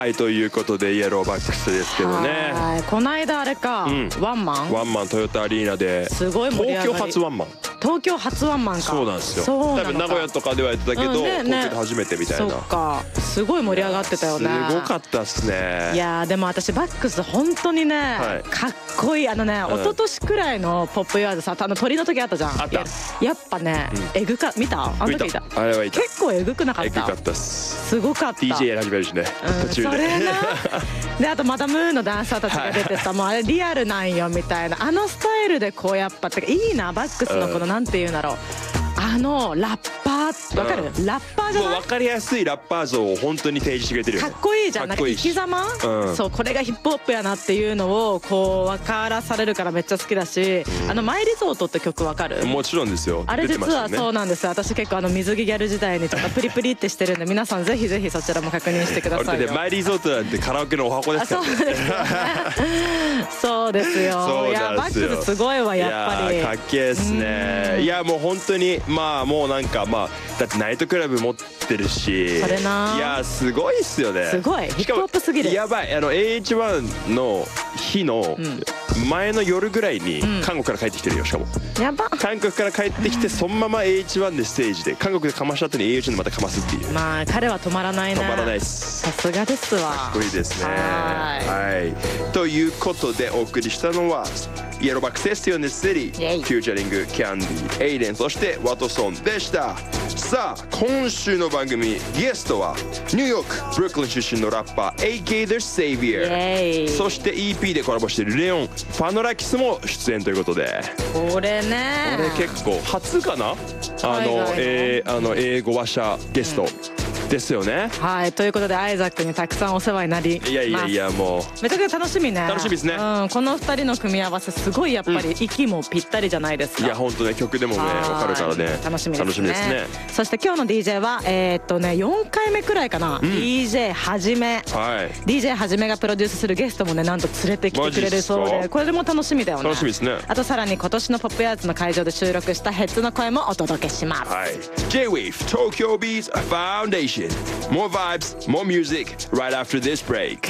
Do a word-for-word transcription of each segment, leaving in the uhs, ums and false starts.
はい、ということでイエローバックスですけどね。 はい、この間あれか、うん、ワンマンワンマントヨタアリーナですごい盛り上がり、 東京初ワンマン東京初ワンマンか。 そうなんですよ。多分名古屋とかではやってたけど、うんねね、東京で初めてみたいな。 そっか、すごい盛り上がってたよね。 すごかったっすね。 いやでも私バックス本当にね、はい、かっこいい。あのね、うん、一昨年くらいのポップイヤーズさ、あの鳥の時あったじゃん。 あった。 や, やっぱね、うん、えぐか見た？あの時見た。 あれはいた。 結構えぐくなかった？ えぐかったっす。 すごかった。 ディージェー やり始めるしね。 うん、途中で。それな。であとマダムーンのダンサーたちが出てさ、もうあれリアルなんよみたいな、あのスタイルでこうやっぱっていいな、バックスのこのなんていうんだろう、あのラッパーわかる、うん、ラッパーじゃない？ もう分かりやすいラッパー像を本当に提示してくれてるよね。 かっこいいじゃん。なんか生き様、うん、そう、これがヒップホップやなっていうのをこう分からされるからめっちゃ好きだし、うん、あのマイリゾートって曲わかる？ もちろんですよ。 あれ実はそうなんですよ。私結構あの水着ギャル時代にちょっとプリプリってしてるんで皆さんぜひぜひそちらも確認してくださいよ。 マイリゾートなんてカラオケのお箱ですからね。 そうですよね。そうですよ。いやバックスすごいわやっぱり。 いやかっけえっすね。いやもう本当にまあもうなんかまあだってナイトクラブ持ってるし、 それな。 いやすごいっすよね。 すごいヒップホップすぎる。 やばい。あの エーエイチワン の日の前の夜ぐらいに韓国から帰ってきてるよ。しかもやば。 韓国から帰ってきてそのまま エーエイチワン でステージで韓国でかました後に エーエイチワン でまたかますっていう。 まあ彼は止まらないね。 止まらないっす。 さすがですわ。 かっこいいですね。はい。ということでお送りしたのはイエローバックステスティオン・デ・シティ、フューチャリングキャンディ、エイデン、そしてワトソンでした。さあ今週の番組ゲストはニューヨークブルックリン出身のラッパー エーケー The Savior、 そして イーピー でコラボしているレオン・ファノラキスも出演ということで、 これねこれ結構初かな、あの、えー、あの英語話者ゲスト、うんですよね。 はい、ということでアイザックにたくさんお世話になります。 いやいやいやもうめちゃくちゃ楽しみね。 楽しみですね、 うん、このふたりの組み合わせすごいやっぱり息もぴったりじゃないですか。 いや本当ね、曲でもね分かるからね楽しみですね。 楽しみですね。 そして今日の ディージェー はえー、っとねよんかいめくらいかな、うん、ディージェー はじめ、はい、ディージェー はじめがプロデュースするゲストもねなんと連れてきてくれるそうで、これでも楽しみだよね。 楽しみですね。 あとさらに今年のポップヤーズの会場で収録したヘッズの声もお届けします。 はい、J-Wave Tokyo Beats Foundation More vibes, more music, right after this break.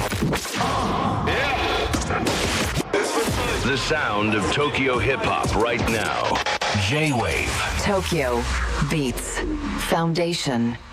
The sound of Tokyo hip-hop right now. J-Wave. Tokyo Beats Foundation.